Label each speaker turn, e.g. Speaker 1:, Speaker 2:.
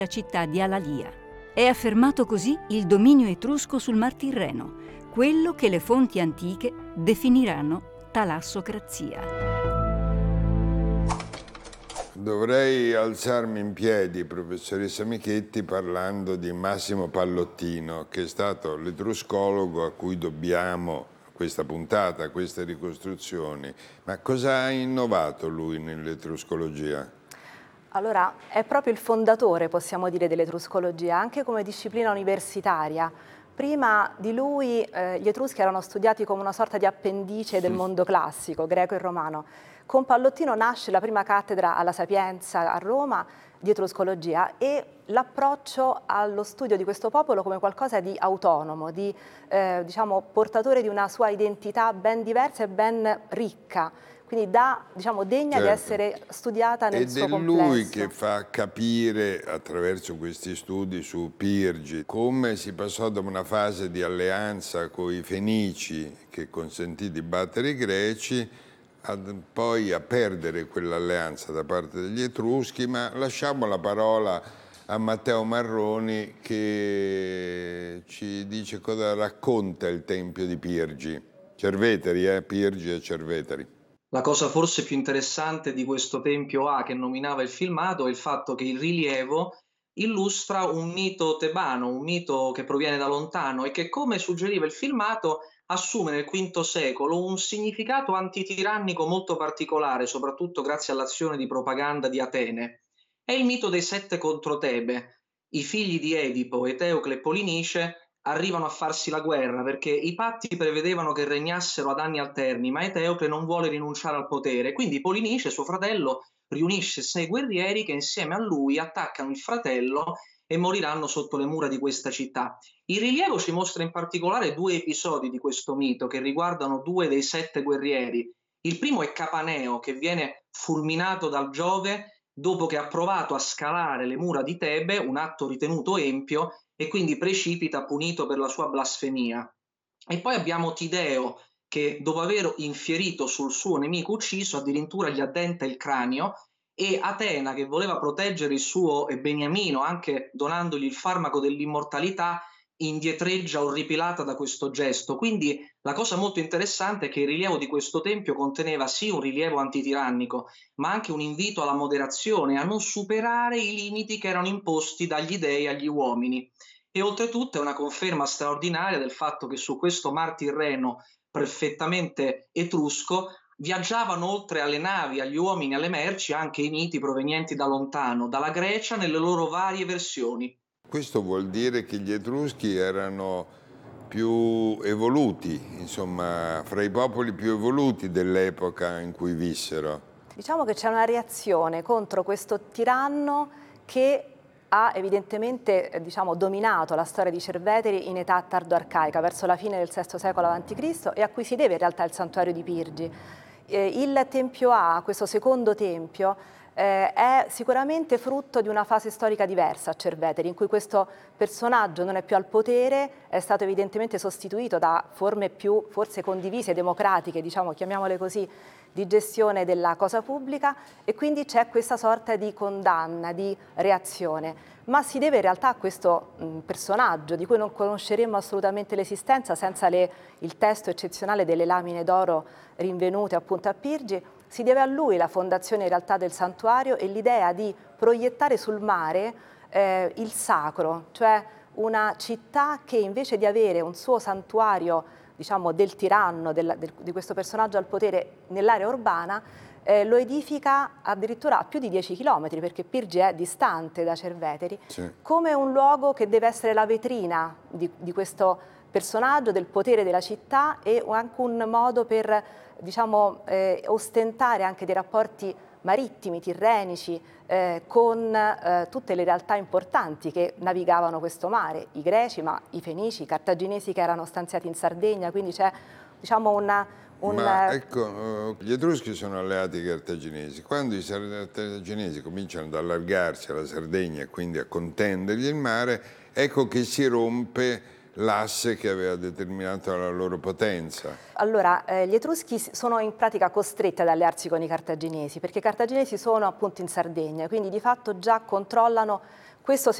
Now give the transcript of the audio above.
Speaker 1: la città di Alalia. È affermato così il dominio etrusco sul Mar Tirreno, quello che le fonti antiche definiranno talassocrazia.
Speaker 2: Dovrei alzarmi in piedi, professoressa Michetti, parlando di Massimo Pallottino, che è stato l'etruscologo a cui dobbiamo questa puntata, queste ricostruzioni. Ma cosa ha innovato lui nell'etruscologia?
Speaker 3: Allora, è proprio il fondatore, possiamo dire, dell'etruscologia, anche come disciplina universitaria. Prima di lui gli Etruschi erano studiati come una sorta di appendice del mondo classico, greco e romano. Con Pallottino nasce la prima cattedra alla Sapienza a Roma di etruscologia e l'approccio allo studio di questo popolo come qualcosa di autonomo, di diciamo, portatore di una sua identità ben diversa e ben ricca. Quindi degna di essere studiata nel suo complesso.
Speaker 2: Ed è lui che fa capire, attraverso questi studi su Pirgi, come si passò da una fase di alleanza con i Fenici, che consentì di battere i Greci, poi a perdere quell'alleanza da parte degli Etruschi. Ma lasciamo la parola a Matteo Marroni, che ci dice cosa racconta il Tempio di Pirgi. Cerveteri, Pirgi e Cerveteri.
Speaker 4: La cosa forse più interessante di questo Tempio A che nominava il filmato è il fatto che il rilievo illustra un mito tebano, un mito che proviene da lontano e che, come suggeriva il filmato, assume nel V secolo un significato antitirannico molto particolare, soprattutto grazie all'azione di propaganda di Atene. È il mito dei 7 contro Tebe. I figli di Edipo, Eteocle e Polinice arrivano a farsi la guerra perché i patti prevedevano che regnassero ad anni alterni, ma Eteocle non vuole rinunciare al potere, quindi Polinice, suo fratello, riunisce 6 guerrieri che insieme a lui attaccano il fratello e moriranno sotto le mura di questa città. Il rilievo ci mostra in particolare 2 episodi di questo mito che riguardano 2 dei 7 guerrieri. Il primo è Capaneo, che viene fulminato dal Giove dopo che ha provato a scalare le mura di Tebe, un atto ritenuto empio, e quindi precipita punito per la sua blasfemia. E poi abbiamo Tideo, che dopo aver infierito sul suo nemico ucciso addirittura gli addenta il cranio, e Atena, che voleva proteggere il suo Beniamino anche donandogli il farmaco dell'immortalità, indietreggia orripilata da questo gesto. Quindi la cosa molto interessante è che il rilievo di questo tempio conteneva sì un rilievo antitirannico, ma anche un invito alla moderazione, a non superare i limiti che erano imposti dagli dei agli uomini. E oltretutto è una conferma straordinaria del fatto che su questo Mar Tirreno perfettamente etrusco viaggiavano, oltre alle navi, agli uomini, alle merci, anche i miti provenienti da lontano, dalla Grecia nelle loro varie versioni.
Speaker 2: Questo vuol dire che gli Etruschi erano più evoluti, insomma, fra i popoli più evoluti dell'epoca in cui vissero.
Speaker 3: Diciamo che c'è una reazione contro questo tiranno che ha evidentemente dominato la storia di Cerveteri in età tardo-arcaica, verso la fine del VI secolo a.C. e a cui si deve in realtà il santuario di Pirgi. Il Tempio A, questo secondo tempio, è sicuramente frutto di una fase storica diversa a Cerveteri, in cui questo personaggio non è più al potere, è stato evidentemente sostituito da forme più forse condivise, democratiche, diciamo, chiamiamole così, di gestione della cosa pubblica, e quindi c'è questa sorta di condanna, di reazione, ma si deve in realtà a questo personaggio di cui non conosceremmo assolutamente l'esistenza senza il testo eccezionale delle lamine d'oro rinvenute appunto a Pirgi. Si deve a lui la fondazione in realtà del santuario e l'idea di proiettare sul mare il sacro, cioè una città che invece di avere un suo santuario, diciamo, del tiranno, di questo personaggio al potere nell'area urbana, lo edifica addirittura a più di 10 chilometri, perché Pirgi è distante da Cerveteri, sì, come un luogo che deve essere la vetrina di questo personaggio, del potere della città, e anche un modo per, diciamo, ostentare anche dei rapporti marittimi, tirrenici, con tutte le realtà importanti che navigavano questo mare, i greci, ma i fenici, i cartaginesi che erano stanziati in Sardegna, quindi c'è, diciamo,
Speaker 2: Ma ecco, gli Etruschi sono alleati ai Cartaginesi. Quando i Cartaginesi cominciano ad allargarsi alla Sardegna e quindi a contendergli il mare, ecco che si rompe l'asse che aveva determinato la loro potenza.
Speaker 3: Allora, gli Etruschi sono in pratica costretti ad allearsi con i Cartaginesi, perché i Cartaginesi sono appunto in Sardegna, quindi di fatto già controllano Questo